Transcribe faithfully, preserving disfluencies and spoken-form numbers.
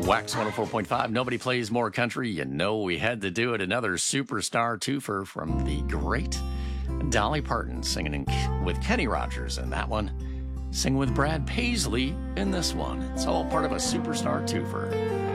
Wax one oh four point five. Nobody plays more country. You know we had to do it. Another superstar twofer from the great Dolly Parton singing in, with Kenny Rogers in that one. Singing with Brad Paisley in this one. It's all part of a superstar twofer.